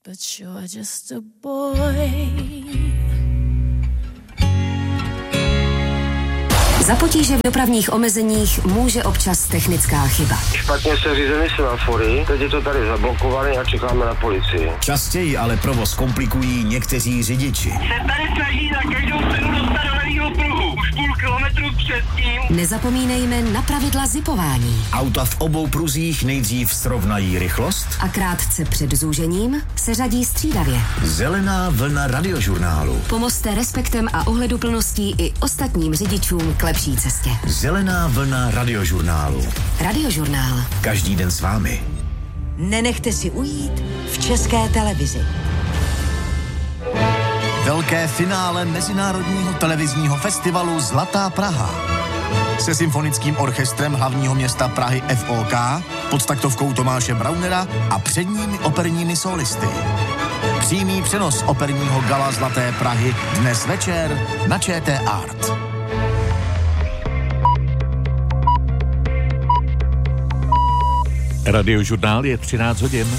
but you're just a boy. Za potíže v dopravních omezeních může občas technická chyba. Špatně se řízeny semafory, teď je to tady zablokované a čekáme na policii. Častěji ale provoz komplikují někteří řidiči. Se tady snaží za každou cenu dostat do levýho pruhu. Už půl kilometru předtím. Nezapomínejme na pravidla zipování. Auta v obou pruzích nejdřív srovnají rychlost A krátce před zúžením se řadí střídavě. Zelená vlna radiožurnálu. Pomozte respektem a ohleduplností i ostatním řidičům k lepší cestě. Zelená vlna radiožurnálu. Radiožurnál. Každý den s vámi. Nenechte si ujít v České televizi. Velké finále Mezinárodního televizního festivalu Zlatá Praha. Se symfonickým orchestrem hlavního města Prahy FOK, pod taktovkou Tomáše Braunera a předními operními solisty. Přímý přenos operního gala Zlaté Prahy dnes večer na ČT Art. Radiožurnál je 13 hodin.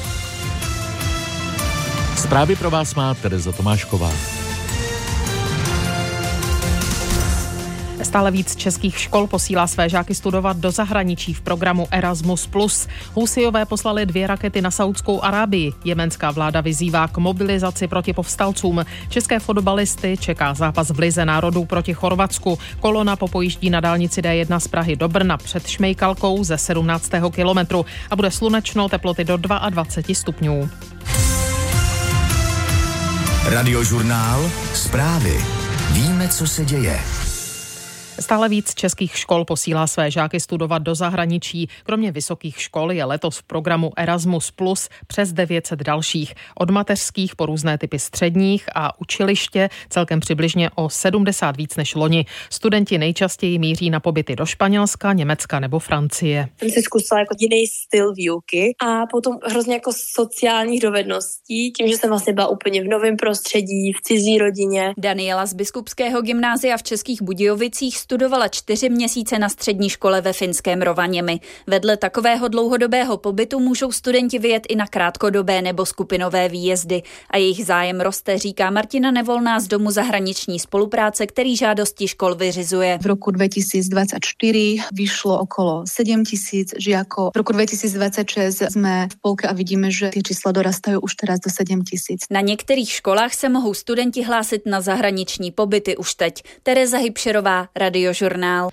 Zprávy pro vás má Tereza Tomášková. Stále víc českých škol posílá své žáky studovat do zahraničí v programu Erasmus+. Husijové poslali 2 rakety na Saudskou Arábii. Jemenská vláda vyzývá k mobilizaci proti povstalcům. České fotbalisty čeká zápas v Lize národů proti Chorvatsku. Kolona popojíždí na dálnici D1 z Prahy do Brna před Šmejkalkou ze 17. kilometru a bude slunečno, teploty do 22 stupňů. Radiožurnál. Zprávy. Víme, co se děje. Stále víc českých škol posílá své žáky studovat do zahraničí. Kromě vysokých škol je letos v programu Erasmus Plus přes 900 dalších. Od mateřských po různé typy středních a učiliště celkem přibližně o 70 víc než loni. Studenti nejčastěji míří na pobyty do Španělska, Německa nebo Francie. Jsem si zkusila jako jiný styl výuky a potom hrozně jako sociálních dovedností, tím, že jsem vlastně byla úplně v novém prostředí, v cizí rodině. Daniela z Biskupského gymnázia v Českých Budějovicích studovala 4 měsíce na střední škole ve finském Rovaniemi. Vedle takového dlouhodobého pobytu můžou studenti vyjet i na krátkodobé nebo skupinové výjezdy a jejich zájem roste, říká Martina Nevolná z Domu zahraniční spolupráce, který žádosti škol vyřizuje. V roku 2024 vyšlo okolo 7 000 žiakov. V roku 2026 jsme v polke a vidíme, že ty čísla dorastají už teraz do 7 000. Na některých školách se mohou studenti hlásit na zahraniční pobyty už teď. Tereza Hybšerová, Radiožurnál.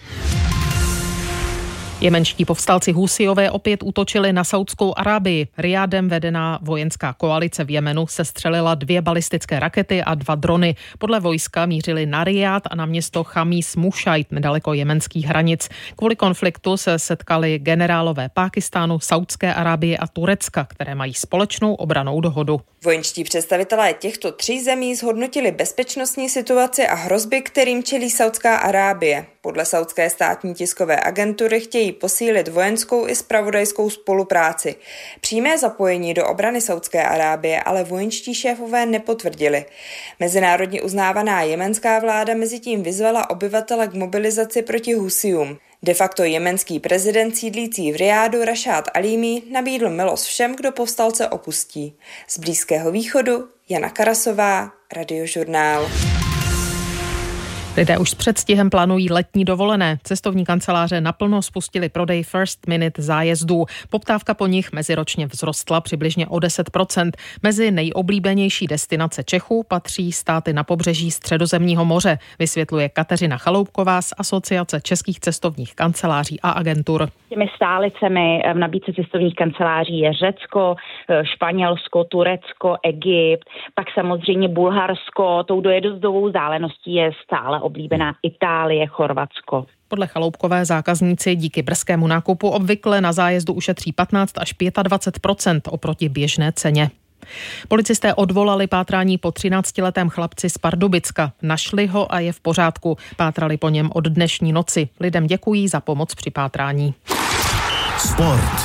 Jemenští povstalci Husijové opět útočili na Saudskou Arábii. Rijádem vedená vojenská koalice v Jemenu sestřelila 2 balistické rakety a 2 drony. Podle vojska mířili na Rijád a na město Chamis Mušajt nedaleko jemenských hranic. Kvůli konfliktu se setkali generálové Pákistánu, Saudské Arábie a Turecka, které mají společnou obrannou dohodu. Vojenští představitelé těchto 3 zemí zhodnotili bezpečnostní situaci a hrozby, kterým čelí Saudská Arábie. Podle saudské státní tiskové agentury chtějí posílit vojenskou i zpravodajskou spolupráci. Přímé zapojení do obrany Saudské Arábie ale vojenští šéfové nepotvrdili. Mezinárodně uznávaná jemenská vláda mezitím vyzvala obyvatele k mobilizaci proti Husijům. De facto jemenský prezident sídlící v Rijádu Rašád Alímí nabídl milost všem, kdo povstalce opustí. Z Blízkého východu Jana Karasová, Radiožurnál. Lidé už s předstihem plánují letní dovolené. Cestovní kanceláře naplno spustily prodej first minute zájezdů. Poptávka po nich meziročně vzrostla přibližně o 10%. Mezi nejoblíbenější destinace Čechů patří státy na pobřeží Středozemního moře, vysvětluje Kateřina Chaloupková z Asociace českých cestovních kanceláří a agentur. Těmi stálicemi v nabídce cestovních kanceláří je Řecko, Španělsko, Turecko, Egypt, pak samozřejmě Bulharsko, tou dojezdovou vzdáleností je stále oblíbená Itálie, Chorvatsko. Podle Chaloupkové zákazníci díky brzkému nákupu obvykle na zájezdu ušetří 15 až 25% oproti běžné ceně. Policisté odvolali pátrání po 13letém chlapci z Pardubicka. Našli ho a je v pořádku. Pátrali po něm od dnešní noci. Lidem děkují za pomoc při pátrání. Sport.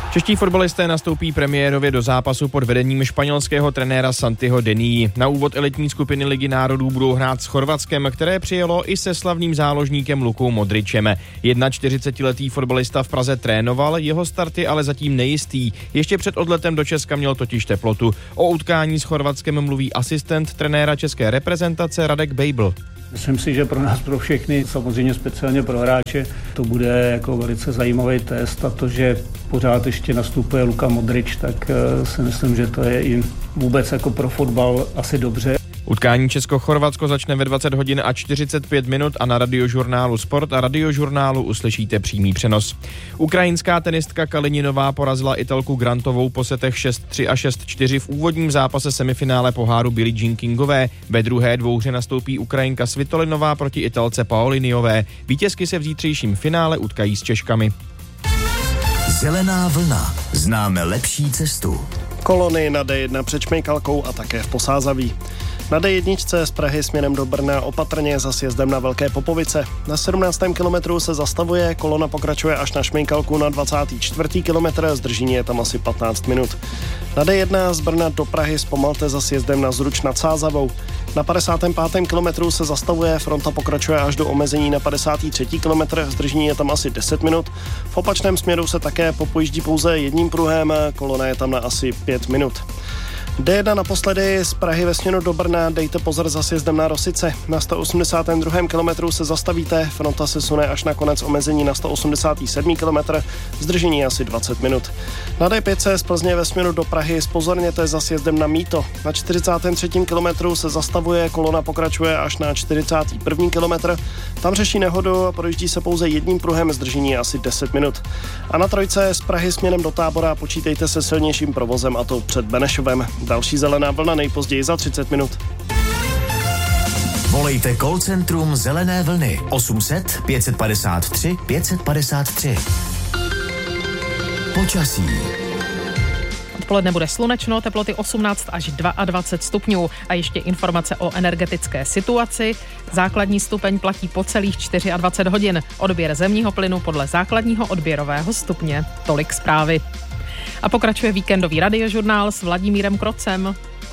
Čeští fotbalisté nastoupí premiérově do zápasu pod vedením španělského trenéra Santiho Denii. Na úvod elitní skupiny Ligy národů budou hrát s Chorvatskem, které přijelo i se slavným záložníkem Lukou Modričem. 41letý fotbalista v Praze trénoval, jeho start je ale zatím nejistý. Ještě před odletem do Česka měl totiž teplotu. O utkání s Chorvatskem mluví asistent trenéra české reprezentace Radek Bejbl. Myslím si, že pro nás, pro všechny, samozřejmě speciálně pro hráče, to bude jako velice zajímavý test a to, že pořád ještě nastupuje Luka Modrič, tak si myslím, že to je i vůbec jako pro fotbal asi dobře. Utkání Česko-Chorvatsko začne ve 20 hodin a 45 minut a na Radiožurnálu Sport a Radiožurnálu uslyšíte přímý přenos. Ukrajinská tenistka Kalininová porazila Italku Grantovou po setech 6-3 a 6-4 v úvodním zápase semifinále poháru Billie Jean Kingové. Ve druhé dvouhře nastoupí Ukrajinka Svitolinová proti Italce Paoliniové. Vítězky se v zítřejším finále utkají s Češkami. Zelená vlna. Známe lepší cestu. Kolony na D1 před Šmejkalkou a také v Posázaví. Na D1 z Prahy směrem do Brna opatrně za sjezdem na Velké Popovice. Na 17. kilometru se zastavuje, kolona pokračuje až na Šmejkalku na 24. kilometr, zdržení je tam asi 15 minut. Na D1 z Brna do Prahy zpomalte za sjezdem na Zruč nad Sázavou. Na 55. kilometru se zastavuje, fronta pokračuje až do omezení na 53. kilometr, zdržení je tam asi 10 minut. V opačném směru se také popojíždí pouze jedním pruhem, kolona je tam na asi 5 minut. D1 naposledy z Prahy ve směru do Brna, dejte pozor za sjezdem na Rosice. Na 182. kilometru se zastavíte, fronta se sune až na konec omezení na 187. kilometr, zdržení asi 20 minut. Na D5 z Plzně ve směru do Prahy zpozorněte za sjezdem na Mýto. Na 43. kilometru se zastavuje, kolona pokračuje až na 41. kilometr. Tam řeší nehodu a projíždí se pouze jedním pruhem, zdržení asi 10 minut. A na trojce z Prahy směrem do Tábora počítejte se silnějším provozem, a to před Benešovem. Další zelená vlna nejpozději za 30 minut. Volejte call centrum Zelené vlny 800 553 553. Počasí. Odpoledne bude slunečno, teploty 18 až 22 stupňů. A ještě informace o energetické situaci. Základní stupeň platí po celých 24 hodin. Odběr zemního plynu podle základního odběrového stupně. Tolik zprávy. A pokračuje víkendový radiožurnál s Vladimírem Krocem.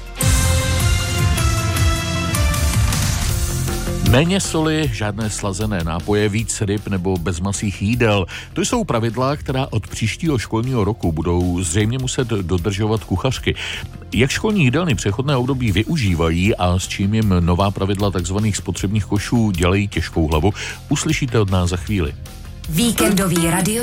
Méně soli, žádné slazené nápoje, víc ryb nebo bezmasých jídel. To jsou pravidla, která od příštího školního roku budou zřejmě muset dodržovat kuchařky. Jak školní jídelny přechodné období využívají a s čím jim nová pravidla tzv. Spotřebních košů dělají těžkou hlavu, uslyšíte od nás za chvíli. Víkendový radio